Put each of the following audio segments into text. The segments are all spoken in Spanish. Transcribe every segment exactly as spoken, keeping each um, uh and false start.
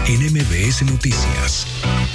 en M B S Noticias.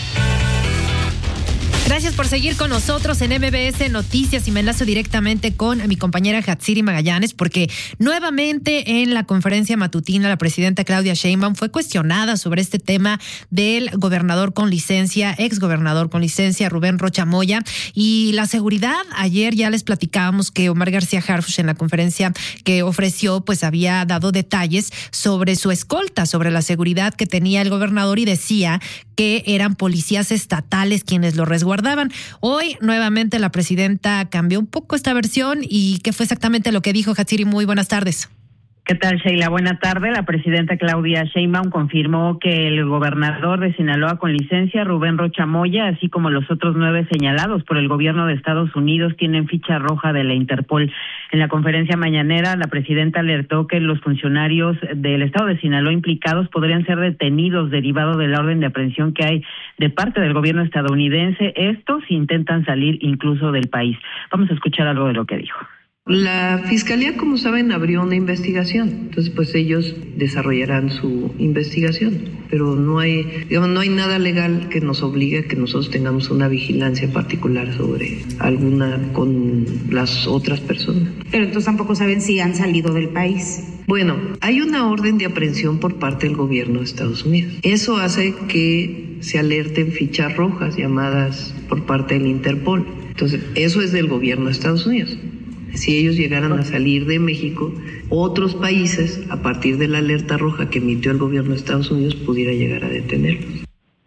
Gracias por seguir con nosotros en M B S Noticias, y me enlazo directamente con mi compañera Hatsiri Magallanes, porque nuevamente en la conferencia matutina la presidenta Claudia Sheinbaum fue cuestionada sobre este tema del gobernador con licencia, ex gobernador con licencia, Rubén Rocha Moya, y la seguridad. Ayer ya les platicábamos que Omar García Harfuch en la conferencia que ofreció pues había dado detalles sobre su escolta, sobre la seguridad que tenía el gobernador, y decía que eran policías estatales quienes lo resguardaban. Hoy nuevamente la presidenta cambió un poco esta versión. ¿Y qué fue exactamente lo que dijo? Hatsiri, muy buenas tardes. ¿Qué tal, Sheila? Buena tarde. La presidenta Claudia Sheinbaum confirmó que el gobernador de Sinaloa con licencia, Rubén Rocha Moya, así como los otros nueve señalados por el gobierno de Estados Unidos, tienen ficha roja de la Interpol. En la conferencia mañanera, la presidenta alertó que los funcionarios del estado de Sinaloa implicados podrían ser detenidos derivado de la orden de aprehensión que hay de parte del gobierno estadounidense. Estos intentan salir incluso del país. Vamos a escuchar algo de lo que dijo. La Fiscalía, como saben, abrió una investigación, entonces pues ellos desarrollarán su investigación, pero no hay, digamos, no hay nada legal que nos obligue a que nosotros tengamos una vigilancia particular sobre alguna con las otras personas. Pero entonces tampoco saben si han salido del país. Bueno, hay una orden de aprehensión por parte del gobierno de Estados Unidos. Eso hace que se alerten fichas rojas llamadas por parte del Interpol. Entonces, eso es del gobierno de Estados Unidos. Si ellos llegaran a salir de México, otros países, a partir de la alerta roja que emitió el gobierno de Estados Unidos, pudiera llegar a detenerlos.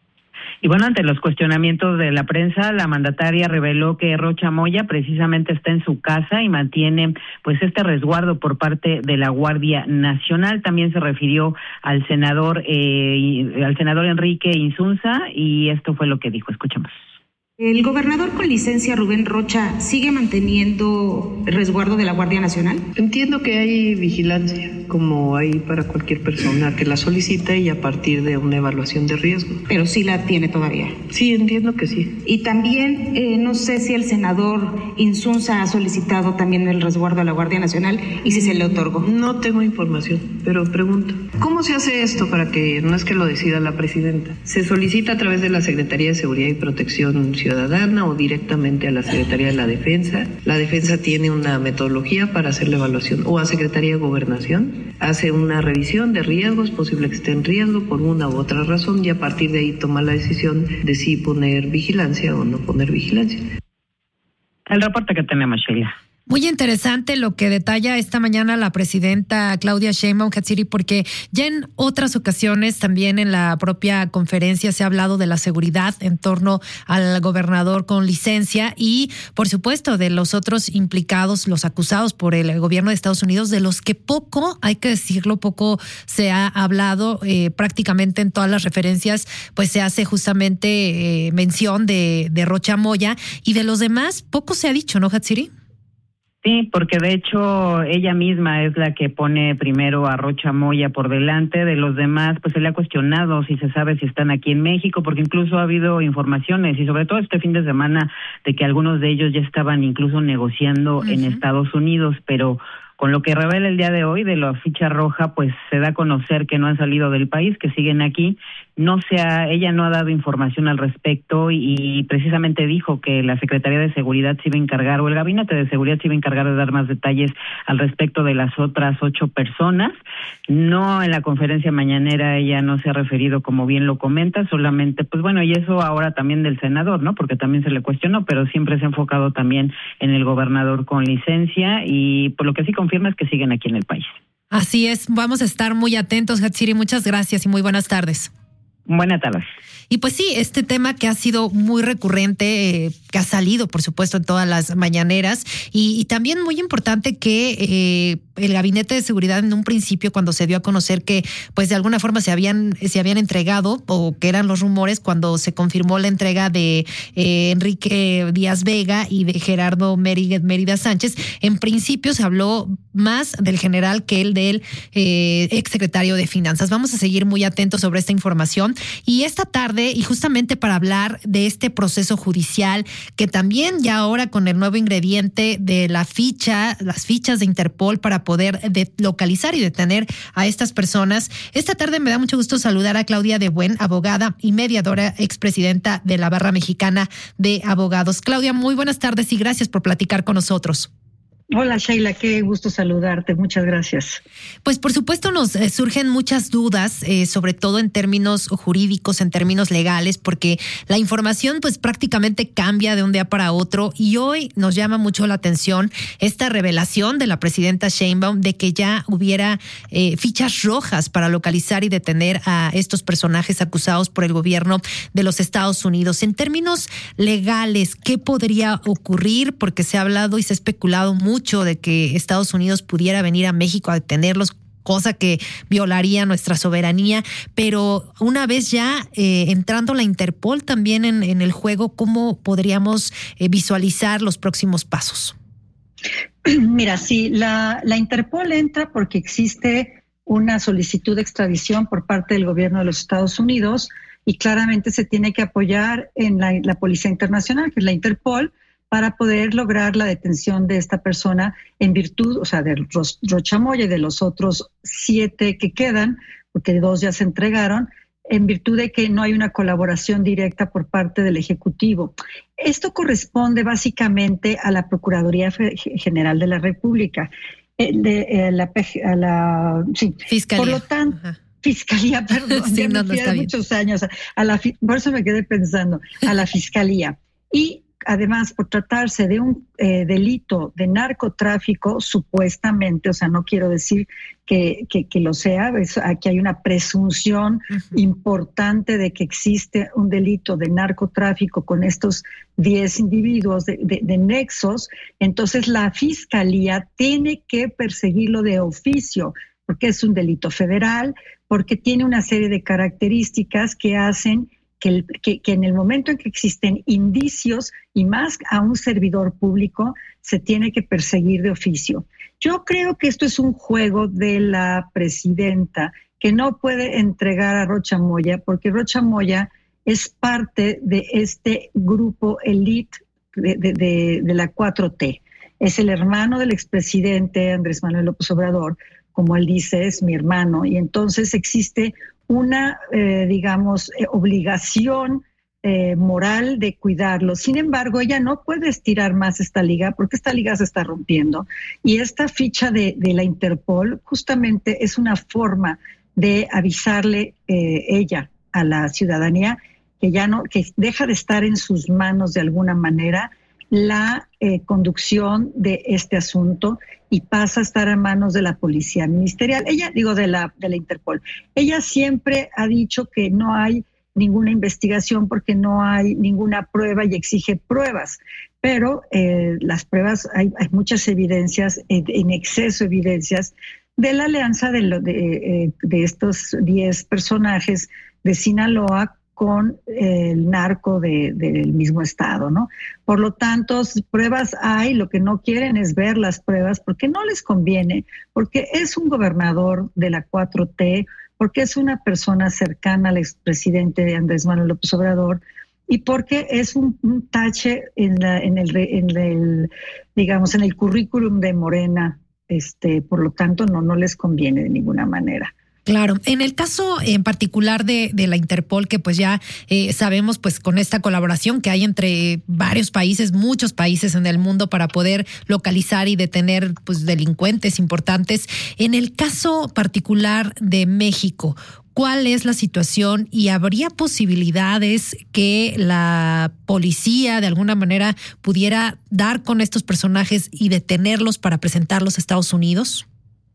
Y bueno, ante los cuestionamientos de la prensa, la mandataria reveló que Rocha Moya precisamente está en su casa y mantiene pues este resguardo por parte de la Guardia Nacional. También se refirió al senador eh, al senador Enrique Insunza, y esto fue lo que dijo. Escuchemos. ¿El gobernador con licencia, Rubén Rocha, sigue manteniendo el resguardo de la Guardia Nacional? Entiendo que hay vigilancia, como hay para cualquier persona que la solicita y a partir de una evaluación de riesgo. Pero sí la tiene todavía. Sí, entiendo que sí. Y también, eh, no sé si el senador Insunza ha solicitado también el resguardo a la Guardia Nacional y si se le otorgó. No tengo información, pero pregunto. ¿Cómo se hace esto para que no es que lo decida la presidenta? Se solicita a través de la Secretaría de Seguridad y Protección Ciudadana o directamente a la Secretaría de la Defensa. La Defensa tiene una metodología para hacer la evaluación, o a Secretaría de Gobernación, hace una revisión de riesgos, posible que esté en riesgo por una u otra razón, y a partir de ahí toma la decisión de si poner vigilancia o no poner vigilancia. El reporte que tenemos, Sheila. Muy interesante lo que detalla esta mañana la presidenta Claudia Sheinbaum, Hatsiri, porque ya en otras ocasiones, también en la propia conferencia, se ha hablado de la seguridad en torno al gobernador con licencia y, por supuesto, de los otros implicados, los acusados por el gobierno de Estados Unidos, de los que poco, hay que decirlo, poco se ha hablado. Eh, prácticamente en todas las referencias, pues se hace justamente eh, mención de, de Rocha Moya, y de los demás poco se ha dicho, ¿no, Hatsiri? Sí, porque de hecho ella misma es la que pone primero a Rocha Moya por delante de los demás. Pues se le ha cuestionado si se sabe si están aquí en México, porque incluso ha habido informaciones, y sobre todo este fin de semana, de que algunos de ellos ya estaban incluso negociando uh-huh. en Estados Unidos, pero con lo que revela el día de hoy de la ficha roja, pues se da a conocer que no han salido del país, que siguen aquí. No se ha, ella no ha dado información al respecto, y precisamente dijo que la Secretaría de Seguridad se iba a encargar, o el Gabinete de Seguridad se iba a encargar de dar más detalles al respecto de las otras ocho personas. No, en la conferencia mañanera ella no se ha referido, como bien lo comenta, solamente, pues bueno, y eso ahora también del senador, ¿no? Porque también se le cuestionó, pero siempre se ha enfocado también en el gobernador con licencia, y por lo que sí confirma es que siguen aquí en el país. Así es, vamos a estar muy atentos, Hatsiri, muchas gracias y muy buenas tardes. Buenas tardes. Y pues sí, este tema que ha sido muy recurrente, eh, que ha salido, por supuesto, en todas las mañaneras, y, y también muy importante que eh, el Gabinete de Seguridad en un principio, cuando se dio a conocer que pues de alguna forma se habían se habían entregado, o que eran los rumores, cuando se confirmó la entrega de eh, Enrique Díaz Vega y de Gerardo Mérida, Mérida Sánchez, en principio se habló más del general que el del eh, exsecretario de Finanzas. Vamos a seguir muy atentos sobre esta información. Y esta tarde, y justamente para hablar de este proceso judicial, que también ya ahora con el nuevo ingrediente de la ficha, las fichas de Interpol para poder de localizar y detener a estas personas. Esta tarde me da mucho gusto saludar a Claudia de Buen, abogada y mediadora, expresidenta de la Barra Mexicana de Abogados. Claudia, muy buenas tardes y gracias por platicar con nosotros. Hola Sheila, qué gusto saludarte, muchas gracias. Pues por supuesto nos eh, surgen muchas dudas, eh, sobre todo en términos jurídicos, en términos legales, porque la información pues prácticamente cambia de un día para otro y hoy nos llama mucho la atención esta revelación de la presidenta Sheinbaum de que ya hubiera eh, fichas rojas para localizar y detener a estos personajes acusados por el gobierno de los Estados Unidos. En términos legales, ¿qué podría ocurrir? Porque se ha hablado y se ha especulado mucho mucho de que Estados Unidos pudiera venir a México a detenerlos, cosa que violaría nuestra soberanía, pero una vez ya eh, entrando la Interpol también en, en el juego, ¿cómo podríamos eh, visualizar los próximos pasos? Mira, sí, la, la Interpol entra porque existe una solicitud de extradición por parte del gobierno de los Estados Unidos y claramente se tiene que apoyar en la, la Policía Internacional, que es la Interpol, para poder lograr la detención de esta persona en virtud, o sea, de Rocha Moya y de los otros siete que quedan, porque dos ya se entregaron, en virtud de que no hay una colaboración directa por parte del Ejecutivo. Esto corresponde básicamente a la Procuraduría General de la República, eh, de, eh, la, a la sí. Fiscalía. Por lo tanto, Ajá. Fiscalía, perdón, sí, ya no, me no fui muchos años, a la, por eso me quedé pensando, a la Fiscalía. Y además, por tratarse de un eh, delito de narcotráfico, supuestamente, o sea, no quiero decir que, que, que lo sea, es, aquí hay una presunción uh-huh. importante de que existe un delito de narcotráfico con estos diez individuos de, de, de nexos, entonces la Fiscalía tiene que perseguirlo de oficio, porque es un delito federal, porque tiene una serie de características que hacen Que, el, que, que en el momento en que existen indicios y más a un servidor público se tiene que perseguir de oficio. Yo creo que esto es un juego de la presidenta que no puede entregar a Rocha Moya porque Rocha Moya es parte de este grupo elite de, de, de, de la cuatro T. Es el hermano del expresidente Andrés Manuel López Obrador, como él dice, es mi hermano, y entonces existe una, eh, digamos, eh, obligación eh, moral de cuidarlo. Sin embargo, ella no puede estirar más esta liga porque esta liga se está rompiendo. Y esta ficha de, de la Interpol justamente es una forma de avisarle eh, ella a la ciudadanía que ya no, que deja de estar en sus manos de alguna manera la eh, conducción de este asunto y pasa a estar a manos de la Policía Ministerial. Ella, digo, de la, de la Interpol. Ella siempre ha dicho que no hay ninguna investigación porque no hay ninguna prueba y exige pruebas. Pero eh, las pruebas, hay, hay muchas evidencias, en, en exceso evidencias, de la alianza de, lo, de, eh, de estos diez personajes de Sinaloa con el narco de, del mismo estado, ¿no? Por lo tanto, pruebas hay, lo que no quieren es ver las pruebas porque no les conviene, porque es un gobernador de la cuatro T, porque es una persona cercana al expresidente Andrés Manuel López Obrador y porque es un, un tache en, la, en, el, en el, digamos, en el currículum de Morena, este, por lo tanto, no, no les conviene de ninguna manera. Claro, en el caso en particular de, de la Interpol, que pues ya eh, sabemos pues con esta colaboración que hay entre varios países, muchos países en el mundo para poder localizar y detener pues delincuentes importantes. En el caso particular de México, ¿cuál es la situación y habría posibilidades que la policía de alguna manera pudiera dar con estos personajes y detenerlos para presentarlos a Estados Unidos?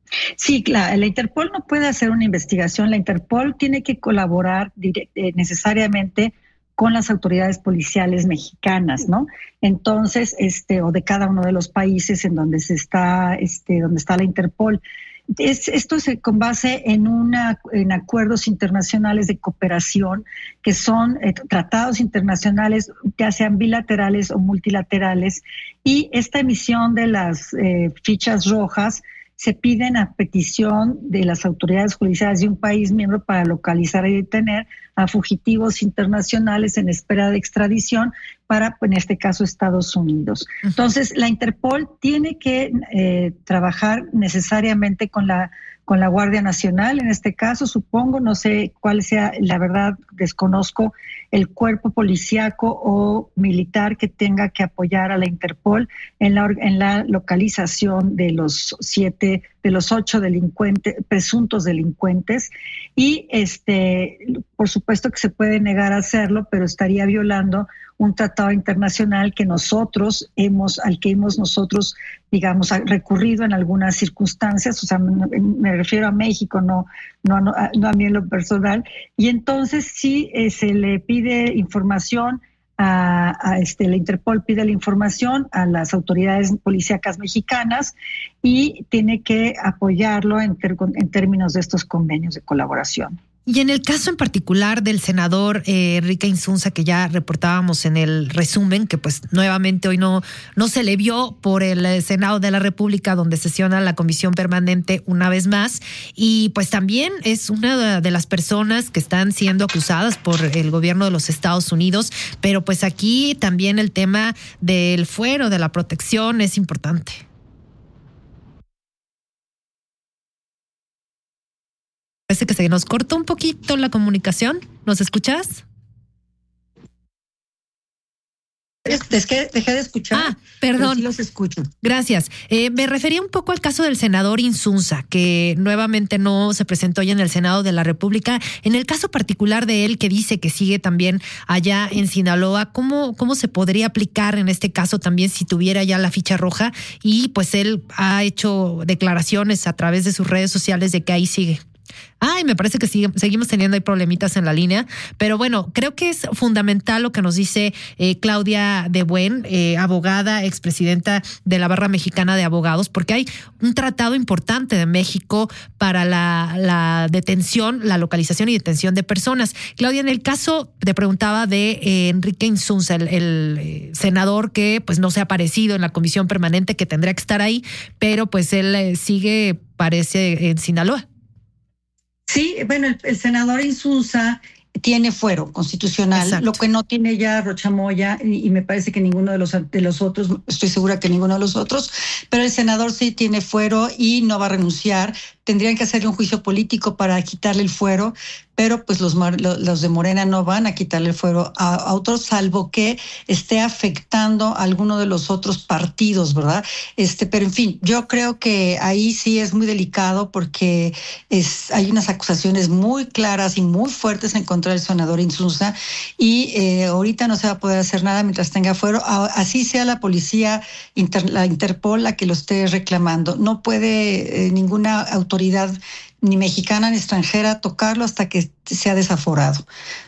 Sí, claro, la Interpol no puede hacer una investigación, la Interpol tiene que colaborar direct, eh, necesariamente con las autoridades policiales mexicanas, ¿no? Entonces, este, o de cada uno de los países en donde se está, este, donde está la Interpol. Es, esto se con base en una en acuerdos internacionales de cooperación que son eh, tratados internacionales, ya sean bilaterales o multilaterales, y esta emisión de las eh, fichas rojas se piden a petición de las autoridades judiciales de un país miembro para localizar y detener a fugitivos internacionales en espera de extradición para, en este caso, Estados Unidos. Entonces, la Interpol tiene que eh, trabajar necesariamente con la con la Guardia Nacional, en este caso, supongo, no sé cuál sea, la verdad, desconozco el cuerpo policíaco o militar que tenga que apoyar a la Interpol en la, en la localización de los siete, de los ocho delincuentes, presuntos delincuentes, y este, por supuesto que se puede negar a hacerlo, pero estaría violando un tratado internacional que nosotros hemos, al que hemos nosotros, digamos, recurrido en algunas circunstancias, o sea, me refiero a México, no, no, no, no a mí en lo personal, y entonces sí eh, se le pide información a, a este, la Interpol pide la información a las autoridades policíacas mexicanas y tiene que apoyarlo en, ter, en términos de estos convenios de colaboración. Y en el caso en particular del senador eh, Enrique Insunza, que ya reportábamos en el resumen, que pues nuevamente hoy no, no se le vio por el Senado de la República, donde sesiona la comisión permanente una vez más, y pues también es una de las personas que están siendo acusadas por el gobierno de los Estados Unidos, pero pues aquí también el tema del fuero, de la protección es importante. Parece que se nos cortó un poquito la comunicación. ¿Nos escuchas? Es que dejé de escuchar. Ah, perdón. Sí los escucho. Gracias. Eh, me refería un poco al caso del senador Insunza, que nuevamente no se presentó ya en el Senado de la República. En el caso particular de él, que dice que sigue también allá en Sinaloa, ¿cómo, cómo se podría aplicar en este caso también si tuviera ya la ficha roja? Y pues él ha hecho declaraciones a través de sus redes sociales de que ahí sigue. Ay, me parece que sigue, seguimos teniendo ahí problemitas en la línea, pero bueno, creo que es fundamental lo que nos dice eh, Claudia de Buen, eh, abogada, expresidenta de la Barra Mexicana de Abogados, porque hay un tratado importante de México para la, la detención, la localización y detención de personas. Claudia, en el caso, te preguntaba de eh, Enrique Insunza, el, el eh, senador que pues no se ha aparecido en la comisión permanente, que tendría que estar ahí, pero pues él eh, sigue, parece, en Sinaloa. Sí, bueno, el, el senador Insunza tiene fuero constitucional, Exacto. Lo que no tiene ya Rocha Moya, y, y me parece que ninguno de los, de los otros, estoy segura que ninguno de los otros, pero el senador sí tiene fuero y no va a renunciar. Tendrían que hacerle un juicio político para quitarle el fuero, pero pues los, los de Morena no van a quitarle el fuero a, a otros, salvo que esté afectando a alguno de los otros partidos, ¿verdad? Este, pero en fin, yo creo que ahí sí es muy delicado porque es, hay unas acusaciones muy claras y muy fuertes en contra del senador Insunza y eh, ahorita no se va a poder hacer nada mientras tenga fuero, así sea la policía, inter, la Interpol la que lo esté reclamando. No puede eh, ninguna autoridad ni mexicana ni extranjera tocarlo hasta que sea desaforado.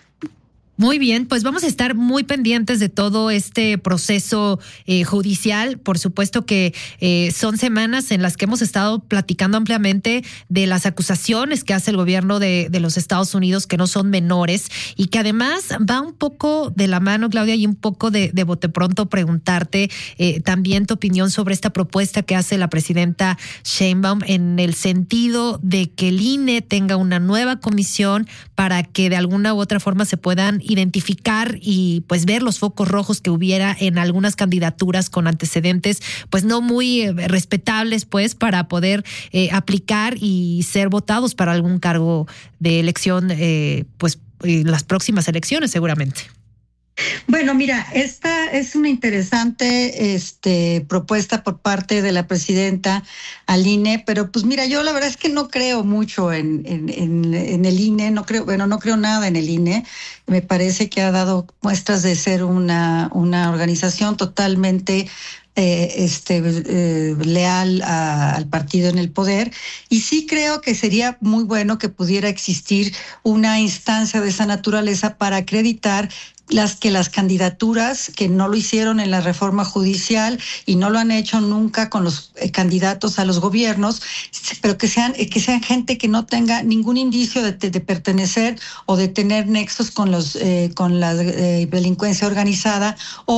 Muy bien, pues vamos a estar muy pendientes de todo este proceso eh, judicial. Por supuesto que eh, son semanas en las que hemos estado platicando ampliamente de las acusaciones que hace el gobierno de, de los Estados Unidos, que no son menores y que además va un poco de la mano, Claudia, y un poco de, de bote pronto preguntarte eh, también tu opinión sobre esta propuesta que hace la presidenta Sheinbaum en el sentido de que el I N E tenga una nueva comisión para que de alguna u otra forma se puedan identificar y pues ver los focos rojos que hubiera en algunas candidaturas con antecedentes pues no muy eh, respetables pues para poder eh, aplicar y ser votados para algún cargo de elección eh, pues en las próximas elecciones seguramente. Bueno, mira, esta es una interesante este, propuesta por parte de la presidenta al I N E, pero pues mira, yo la verdad es que no creo mucho en, en, en, en el I N E, no creo, bueno, no creo nada en el I N E. Me parece que ha dado muestras de ser una, una organización totalmente Eh, este, eh, leal a, al partido en el poder, y sí creo que sería muy bueno que pudiera existir una instancia de esa naturaleza para acreditar las que las candidaturas que no lo hicieron en la reforma judicial y no lo han hecho nunca con los eh, candidatos a los gobiernos, pero que sean eh, que sean gente que no tenga ningún indicio de, de, de pertenecer o de tener nexos con los eh, con la eh, delincuencia organizada o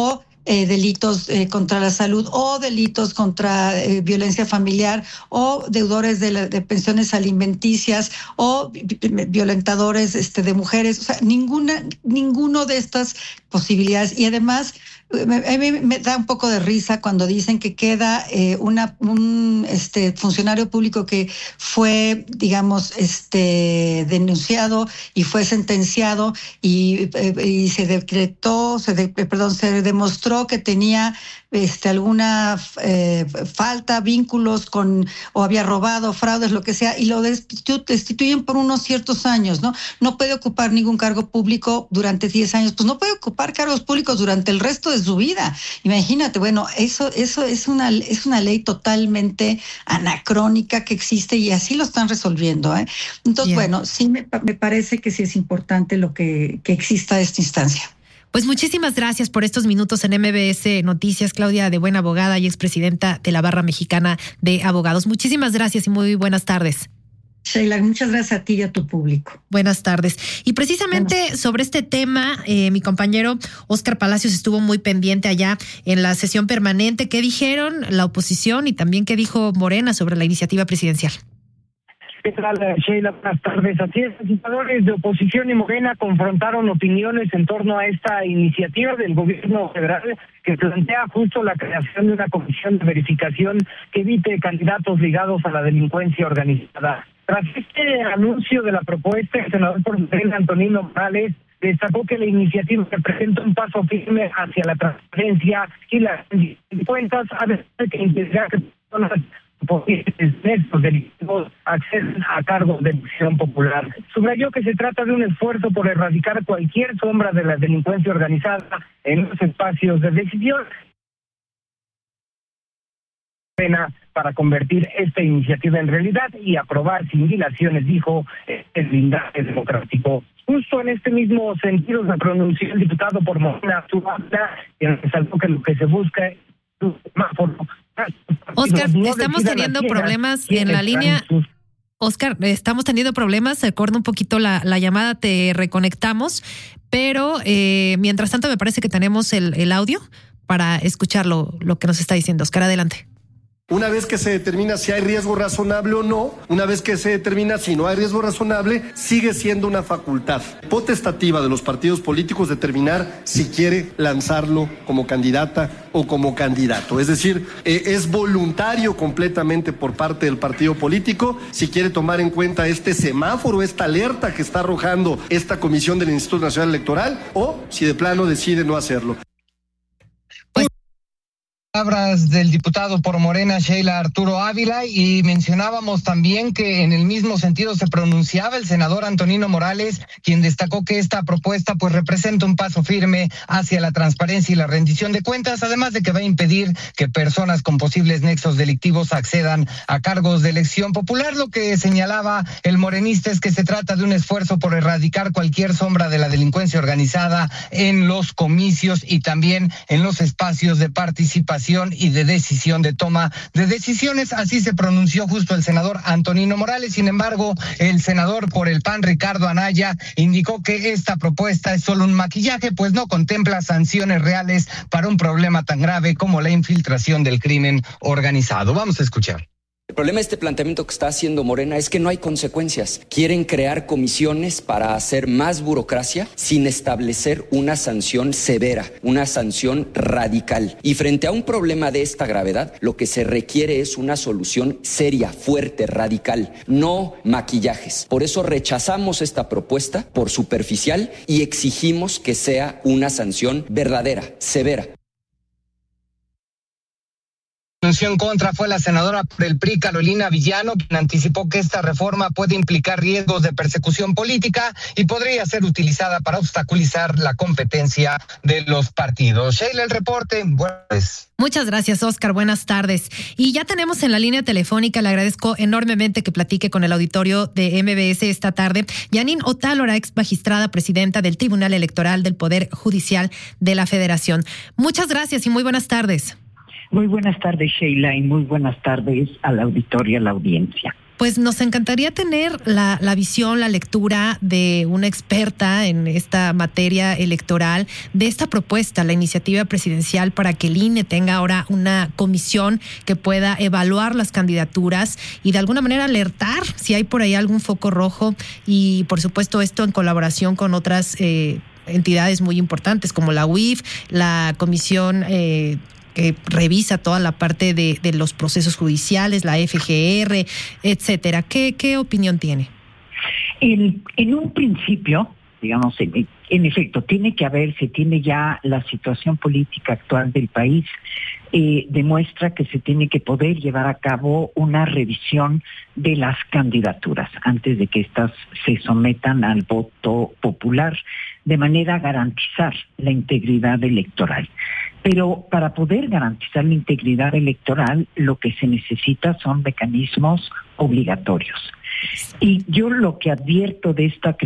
eh, delitos eh, contra la salud o delitos contra eh, violencia familiar o deudores de, la, de pensiones alimenticias o violentadores este, de mujeres. O sea, ninguna, ninguno de estas posibilidades. Y además, a mí me da un poco de risa cuando dicen que queda eh, una, un este, funcionario público que fue, digamos, este, denunciado y fue sentenciado y, eh, y se decretó, se de, perdón, se demostró que tenía este, alguna eh, falta, vínculos con, o había robado, fraudes, lo que sea, y lo destitu- destituyen por unos ciertos años, ¿no? No puede ocupar ningún cargo público durante diez años, pues no puede ocupar cargos públicos durante el resto de su vida. Imagínate, bueno, eso, eso es una, es una ley totalmente anacrónica que existe y así lo están resolviendo, ¿eh? Entonces, Bien. bueno, sí me, me parece que sí es importante lo que, que exista esta instancia. Pues muchísimas gracias por estos minutos en M B S Noticias, Claudia de Buena, abogada y expresidenta de la Barra Mexicana de Abogados. Muchísimas gracias y muy buenas tardes. Sheila, muchas gracias a ti y a tu público. Buenas tardes. Y precisamente bueno. sobre este tema, eh, mi compañero Óscar Palacios estuvo muy pendiente allá en la sesión permanente. ¿Qué dijeron la oposición y también qué dijo Morena sobre la iniciativa presidencial? ¿Qué tal, Sheila? Buenas tardes. Así es, legisladores de oposición y Morena confrontaron opiniones en torno a esta iniciativa del gobierno federal que plantea justo la creación de una comisión de verificación que evite candidatos ligados a la delincuencia organizada. Tras este anuncio de la propuesta, el senador por Morena, Antonino Morales, destacó que la iniciativa representa un paso firme hacia la transparencia y las cuentas, además de que impedirá que personas estos delictivos acceden a cargos de elección popular. Subrayó que se trata de un esfuerzo por erradicar cualquier sombra de la delincuencia organizada en los espacios de decisión para convertir esta iniciativa en realidad y aprobar sin dilaciones, dijo, el blindaje democrático. Justo en este mismo sentido se pronunció el diputado por Morena, Arturo Ávila, quien resaltó que lo que se busca es un semáforo. Óscar, estamos teniendo problemas en la línea. Óscar, estamos teniendo problemas, se corta un poquito la, la llamada, te reconectamos, pero eh, mientras tanto me parece que tenemos el, el audio para escuchar lo, lo que nos está diciendo. Óscar, adelante. Una vez que se determina si hay riesgo razonable o no, una vez que se determina si no hay riesgo razonable, sigue siendo una facultad potestativa de los partidos políticos determinar si quiere lanzarlo como candidata o como candidato. Es decir, eh, es voluntario completamente por parte del partido político si quiere tomar en cuenta este semáforo, esta alerta que está arrojando esta comisión del Instituto Nacional Electoral o si de plano decide no hacerlo. Palabras del diputado por Morena, Sheila Arturo Ávila, y mencionábamos también que en el mismo sentido se pronunciaba el senador Antonino Morales, quien destacó que esta propuesta pues representa un paso firme hacia la transparencia y la rendición de cuentas, además de que va a impedir que personas con posibles nexos delictivos accedan a cargos de elección popular. Lo que señalaba el morenista es que se trata de un esfuerzo por erradicar cualquier sombra de la delincuencia organizada en los comicios y también en los espacios de participación y de decisión, de toma de decisiones. Así se pronunció justo el senador Antonino Morales. Sin embargo, el senador por el P A N, Ricardo Anaya, indicó que esta propuesta es solo un maquillaje, pues no contempla sanciones reales para un problema tan grave como la infiltración del crimen organizado. Vamos a escuchar. El problema de este planteamiento que está haciendo Morena es que no hay consecuencias. Quieren crear comisiones para hacer más burocracia sin establecer una sanción severa, una sanción radical. Y frente a un problema de esta gravedad, lo que se requiere es una solución seria, fuerte, radical, no maquillajes. Por eso rechazamos esta propuesta por superficial y exigimos que sea una sanción verdadera, severa. En contra fue la senadora por el P R I, Carolina Villano, quien anticipó que esta reforma puede implicar riesgos de persecución política y podría ser utilizada para obstaculizar la competencia de los partidos. Sheila, el reporte. Pues. Muchas gracias, Óscar. Buenas tardes. Y ya tenemos en la línea telefónica, le agradezco enormemente que platique con el auditorio de M B S esta tarde, Yanine Otálora, ex magistrada presidenta del Tribunal Electoral del Poder Judicial de la Federación. Muchas gracias y muy buenas tardes. Muy buenas tardes, Sheila, y muy buenas tardes al auditorio y a la audiencia. Pues nos encantaría tener la, la visión, la lectura de una experta en esta materia electoral de esta propuesta, la iniciativa presidencial para que el I N E tenga ahora una comisión que pueda evaluar las candidaturas y de alguna manera alertar si hay por ahí algún foco rojo y por supuesto esto en colaboración con otras eh, entidades muy importantes como la U I F, la Comisión eh, que revisa toda la parte de, de los procesos judiciales, la F G R, etcétera. ¿Qué, qué opinión tiene? En, en un principio, digamos, en, en efecto, tiene que haber, se tiene ya la situación política actual del país, eh, demuestra que se tiene que poder llevar a cabo una revisión de las candidaturas antes de que éstas se sometan al voto popular, de manera a garantizar la integridad electoral. Pero para poder garantizar la integridad electoral, lo que se necesita son mecanismos obligatorios. Y yo lo que advierto de esta